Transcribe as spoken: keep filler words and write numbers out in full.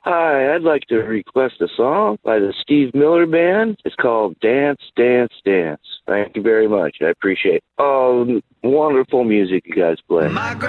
Hi, I'd like to request a song by the Steve Miller Band. It's called Dance, Dance, Dance. Thank you very much. I appreciate all the wonderful music you guys play. My